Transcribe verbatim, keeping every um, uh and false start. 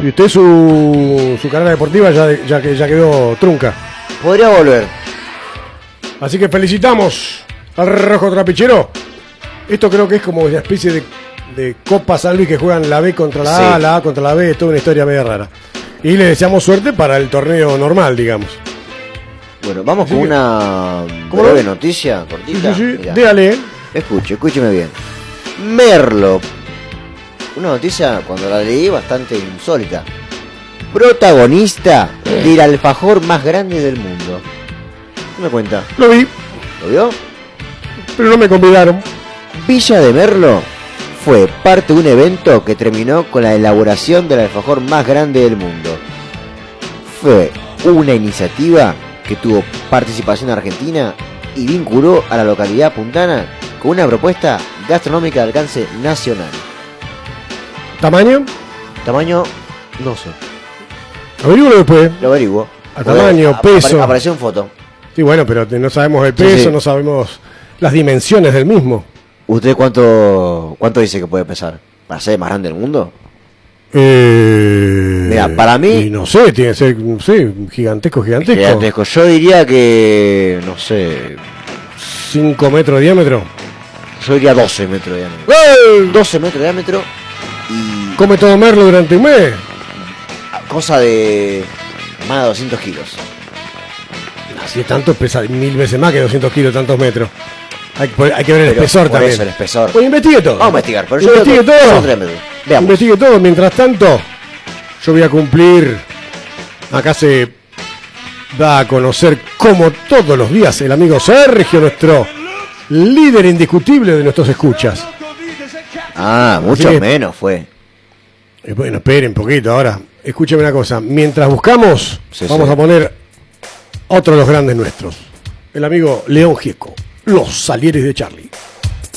Y usted su, su carrera deportiva ya, ya, ya quedó trunca. Podría volver. Así que felicitamos al Rojo Trapichero. Esto creo que es como una especie de, de Copa San Luis que juegan la B contra la A, sí. La A contra la B, es toda una historia media rara. Y le deseamos suerte para el torneo normal, digamos. Bueno, vamos Así con que, una ¿cómo breve no? noticia cortita. Sí, sí, sí. Mirá. Déjale. Escuche, escúcheme bien. Merlo. Una noticia, cuando la leí, bastante insólita. Protagonista del alfajor más grande del mundo. ¿Qué me cuenta? Lo vi, ¿Lo vio? pero no me convidaron. Villa de Merlo fue parte de un evento que terminó con la elaboración del alfajor más grande del mundo. Fue una iniciativa que tuvo participación argentina y vinculó a la localidad puntana con una propuesta gastronómica de alcance nacional. ¿Tamaño? Tamaño, no sé, Averígualo después. lo averiguo. A tamaño, Ap- peso. apare- Apareció en foto. Sí, bueno, pero no sabemos el peso, Sí, sí. no sabemos las dimensiones del mismo. ¿Usted cuánto cuánto dice que puede pesar? ¿Para ser el más grande del mundo? Eh, Mira, para mí- y no sé, tiene que ser, no sé, gigantesco, gigantesco. Gigantesco. Yo diría que, no sé, cinco metros de diámetro. yo diría doce metros de diámetro. ¡Eh! doce metros de diámetro y Come todo Merlo durante un mes. cosa de más de doscientos kilos. Así es, tanto pesa mil veces más que doscientos kilos, tantos metros. Hay, que- hay que ver el Pero espesor por también. eso, el espesor. Pues investigue todo. Vamos a investigar, pero yo investigue creo que todo. son tres metros. Veamos. Investigue todo. Mientras tanto, yo voy a cumplir. Acá se da a conocer, como todos los días, el amigo Sergio, nuestro líder indiscutible de nuestros escuchas. Ah, mucho Así que- menos fue. Eh, Bueno, esperen un poquito ahora. Escúcheme una cosa. Mientras buscamos, Sí, vamos sí. a poner otro de los grandes nuestros. El amigo León Gieco. Los Salieres de Charlie.